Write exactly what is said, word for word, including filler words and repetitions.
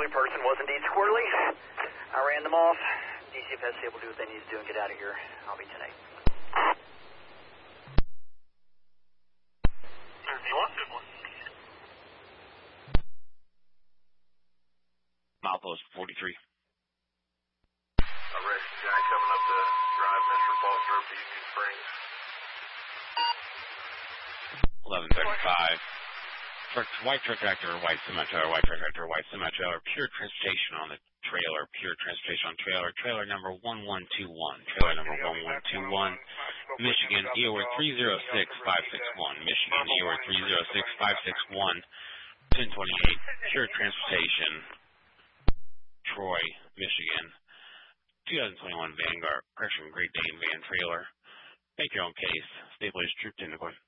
squirrely person was indeed squirrely. I ran them off. D C F S will do what they need to do and get out of here. I'll be tonight. Milepost forty-three. Arrest guy coming up the drive, Mister Foster up to Union Springs. eleven thirty-five. Truck, white truck tractor, white semi-trailer, white truck tractor, white semi-trailer, pure transportation on the trailer, pure transportation on trailer, trailer number one one two one, trailer number one one two one, Michigan, E O R three zero six five six one, Michigan, E O R three zero six five six one, ten twenty-eight, pure transportation, Troy, Michigan, twenty twenty-one Vanguard, Preston Great Dane van trailer. Make your own case. Stay placed, troop technical.